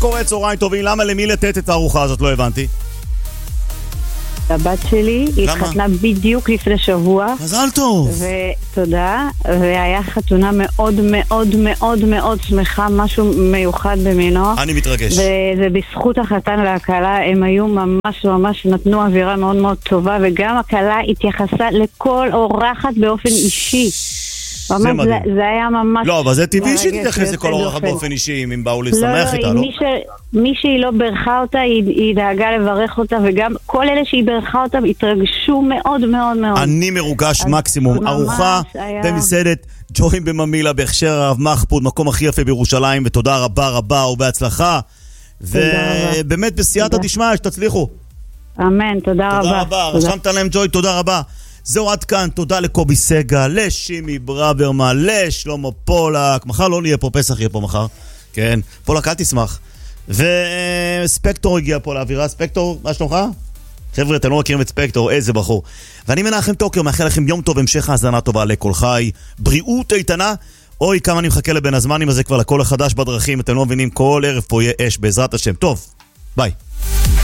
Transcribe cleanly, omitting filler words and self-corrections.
קורה? צהריים טובים. למה למי לתת את הארוחה הזאת? לא הבנתי. הבת שלי, היא התחתנה בדיוק לפני שבוע. מזל טוב. ותודה, והיה חתונה מאוד מאוד מאוד מאוד שמחה, משהו מיוחד במינו. אני מתרגש. וזה בזכות החתן והכלה, הם היו ממש נתנו אווירה מאוד מאוד טובה, וגם הכלה התייחסה לכל אורחת באופן אישי. זה מדהים. זה היה ממש... לא, אבל זה טבעי שתתייחס לכל אורחת באופן אישי, אם באו לשמח איתה, לא? מי שהיא לא ברכה אותה, היא דאגה לברך אותה, וגם כל אלה שהיא ברכה אותם התרגשו מאוד מאוד מאוד. אני מרוגש מקסימום. ארוחה במסעדת ג'ויים בממילה, בהכשר הרב מחפוד, מקום הכי יפה בירושלים, ותודה רבה רבה ובהצלחה. ובאמת בסייעתא דשמיא, שתצליחו. אמן, תודה רבה. תודה רבה, רשמת להם ג'וי, תודה רבה. זהו עד כאן, תודה לקובי סגה, לשימי ברוורמן, לשלמה פולק, מחר לא נהיה פה, פסח יהיה פה מחר, כן, פולק אל תשמח, וספקטור הגיע פה לאווירה, ספקטור, מה שלומך? חבר'ה, אתם לא מכירים את ספקטור, איזה בחור. ואני מנחם טוקר, מאחל לכם יום טוב, המשך האזנה טובה לכל חי, בריאות איתנה, אוי כמה אני מחכה לבין הזמנים הזה כבר לכל החדש בדרכים, אתם לא מבינים, כל ערב פה יהיה אש בעזרת השם, טוב, ביי.